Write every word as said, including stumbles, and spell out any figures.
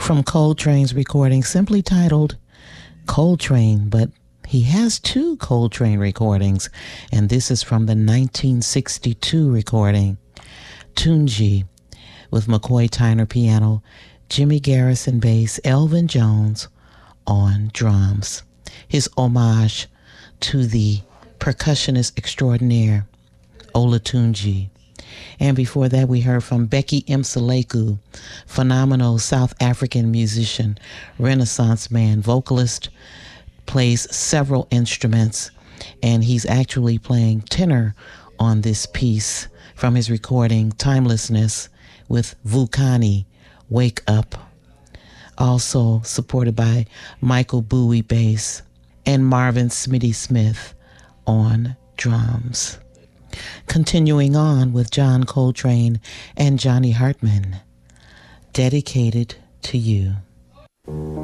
from Coltrane's recording simply titled Coltrane, but he has two Coltrane recordings, and this is from the nineteen sixty-two recording, Tunji, with McCoy Tyner piano, Jimmy Garrison bass, Elvin Jones on drums. His homage to the percussionist extraordinaire, Olatunji. And before that, we heard from Becky Mseleku, phenomenal South African musician, Renaissance man, vocalist, plays several instruments, and he's actually playing tenor on this piece from his recording, Timelessness, with Vukani, Wake Up. Also supported by Michael Bowie bass and Marvin Smitty Smith on drums. Continuing on with John Coltrane and Johnny Hartman, Dedicated to You.